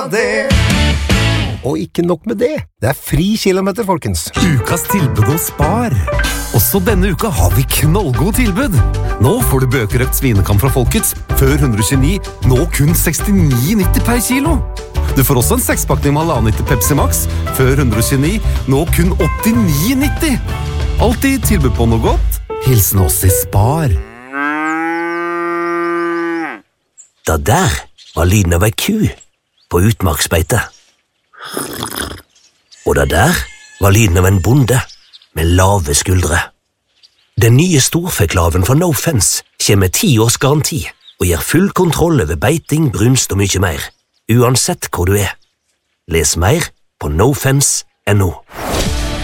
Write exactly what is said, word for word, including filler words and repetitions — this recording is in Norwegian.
det. Og ikke nok med det. Det er fri kilometer, folkens. Ukas tilbud hos Spar. Også denne uka har vi knallgod tilbud. Nå får du bøkerøkt svinekam fra Folkets, før one hundred twenty-nine, nå kun sixty-nine ninety per kilo. Du får også en sekspakning med halvannen liter Pepsi Max, før one hundred twenty-nine, nå kun åttionio nitti. Alltid tilbud på noe godt. Hilsen oss i Spar. Det der var lyden av ei ku på utmarksbeite. Og det der var lyden av en bonde med lave skuldre. Den nye storfeklaven fra No Fence kommer med ti års garanti og gir full kontroll over beiting, brunst og mye mer, uansett hvor du er. Les mer på no fence punktum no.